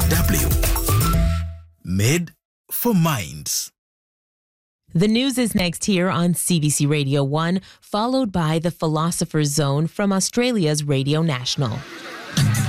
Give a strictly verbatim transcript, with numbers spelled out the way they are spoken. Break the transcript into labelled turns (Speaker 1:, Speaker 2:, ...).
Speaker 1: W. Made for Minds.
Speaker 2: The news is next here on C B C Radio one, followed by the Philosopher's Zone from Australia's Radio National.